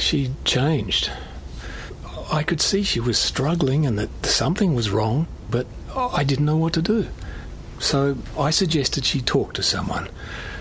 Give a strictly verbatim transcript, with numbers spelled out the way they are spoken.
She changed. I could see she was struggling and that something was wrong, but I didn't know what to do. So I suggested she talk to someone.